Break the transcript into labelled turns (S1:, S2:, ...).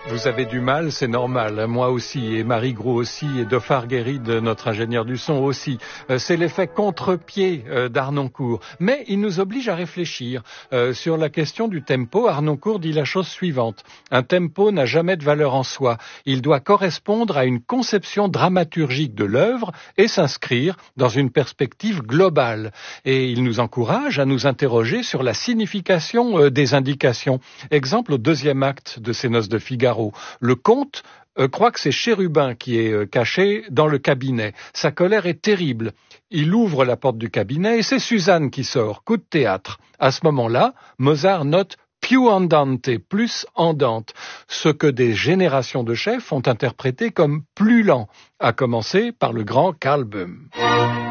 S1: Vous avez du mal, c'est normal. Moi aussi, et Marie Gros aussi, et Dofar Guéride, notre ingénieur du son aussi. C'est l'effet contre-pied d'Harnoncourt. Mais il nous oblige à réfléchir. Sur la question du tempo, Harnoncourt dit la chose suivante. Un tempo n'a jamais de valeur en soi. Il doit correspondre à une conception dramaturgique de l'œuvre et s'inscrire dans une perspective globale. Et il nous encourage à nous interroger sur la signification des indications. Exemple au deuxième acte de ces Noces de Figaro. Le comte croit que c'est Chérubin qui est caché dans le cabinet. Sa colère est terrible. Il ouvre la porte du cabinet et c'est Suzanne qui sort. Coup de théâtre. À ce moment-là, Mozart note più andante, plus andante, ce que des générations de chefs ont interprété comme plus lent, à commencer par le grand Karl Böhm.